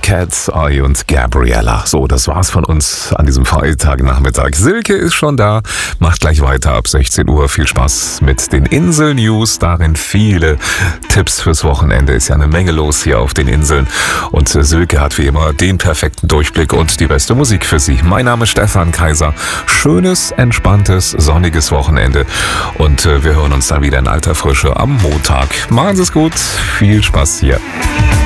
Cat's Eye und Gabriella. So, das war's von uns an diesem Freitagnachmittag. Silke ist schon da, macht gleich weiter ab 16 Uhr. Viel Spaß mit den Insel-News. Darin viele Tipps fürs Wochenende. Ist ja eine Menge los hier auf den Inseln. Und Silke hat wie immer den perfekten Durchblick und die beste Musik für Sie. Mein Name ist Stefan Kaiser. Schönes, entspanntes, sonniges Wochenende. Und wir hören uns dann wieder in alter Frische am Montag. Machen Sie es gut. Viel Spaß hier.